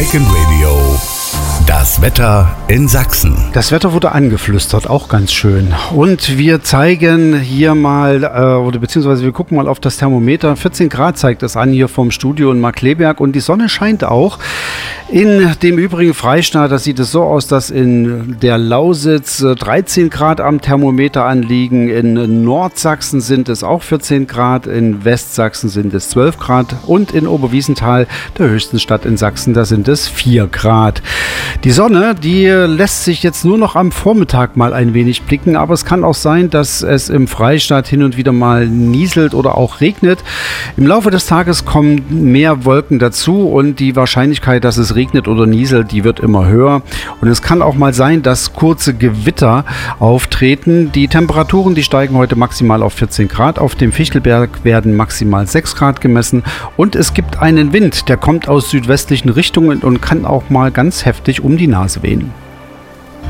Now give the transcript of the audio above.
Icon Radio. Das Wetter in Sachsen. Das Wetter wurde angeflüstert, auch ganz schön. Und wir zeigen hier mal, beziehungsweise wir gucken mal auf das Thermometer. 14 Grad zeigt es an hier vom Studio in Markkleeberg und die Sonne scheint auch. In dem übrigen Freistaat, da sieht es so aus, dass in der Lausitz 13 Grad am Thermometer anliegen. In Nordsachsen sind es auch 14 Grad, in Westsachsen sind es 12 Grad und in Oberwiesenthal, der höchsten Stadt in Sachsen, da sind es 4 Grad. Die Sonne, die lässt sich jetzt nur noch am Vormittag mal ein wenig blicken, aber es kann auch sein, dass es im Freistaat hin und wieder mal nieselt oder auch regnet. Im Laufe des Tages kommen mehr Wolken dazu und die Wahrscheinlichkeit, dass es regnet oder nieselt, die wird immer höher. Und es kann auch mal sein, dass kurze Gewitter auftreten. Die Temperaturen, die steigen heute maximal auf 14 Grad. Auf dem Fichtelberg werden maximal 6 Grad gemessen. Und es gibt einen Wind, der kommt aus südwestlichen Richtungen und kann auch mal ganz heftig um die Nase wehen.